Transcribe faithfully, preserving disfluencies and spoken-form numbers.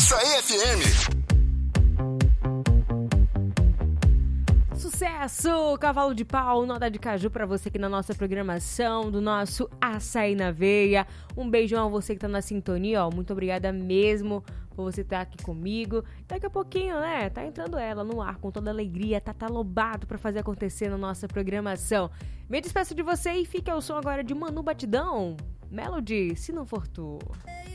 Açaí F M. Sucesso! Cavalo de pau, nota de caju pra você aqui na nossa programação do nosso Açaí na Veia. Um beijão a você que tá na sintonia, ó. Muito obrigada mesmo por você estar aqui comigo. Daqui a pouquinho, né? Tá entrando ela no ar com toda alegria, Tata Lobato pra fazer acontecer na nossa programação. Me despeço de você e fica ao som agora de Manu Batidão. Melody, se não for tu.